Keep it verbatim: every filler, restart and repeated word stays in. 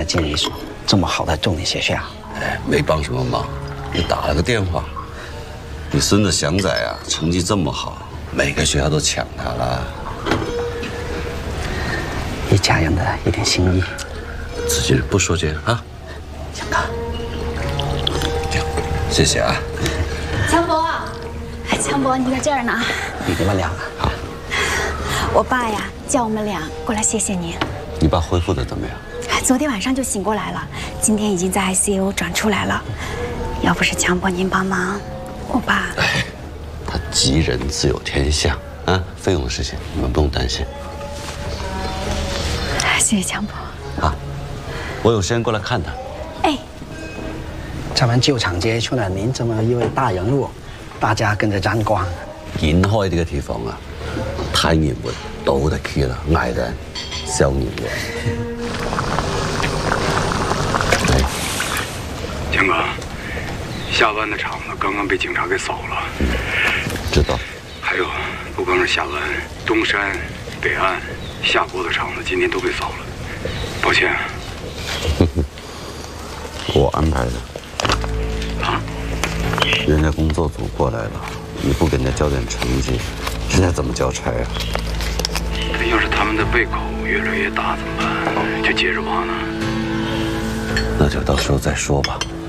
进一所这么好的重点学校。 哎，没帮什么忙，你打了个电话。你孙子祥仔啊，成绩这么好，每个学校都抢他了。 一家人的一点心意。 自己不说这个啊。 强哥， 谢谢啊。 强伯，哎，强伯，你在这儿呢。 你们俩好。 我爸呀，叫我们俩过来谢谢您。 你爸恢复的怎么样？ 昨天晚上就醒过来了，今天已经在 I C U 转出来了。要不是强伯您帮忙，我爸…… 哎，他吉人自有天相啊！费用的事情你们不用担心。 谢谢强伯。 啊，我有时间过来看他。 哎， 咱们旧厂街出了您这么一位大人物，大家跟着沾光。 沿開呢個地方啊，太熱門，到得去了，捱得消年了。哎， 强哥，下湾的厂子刚刚被警察给扫了。 嗯，知道。 还有，不光是下湾，东山、北岸、下锅的厂子今天都被扫了。抱歉。 我安排的。 啊？ 人家工作组过来了，你不给人家交点成绩，人家怎么交差啊？ 那要是他们的胃口越来越大怎么办？就接着挖呢？ 那就到时候再说吧。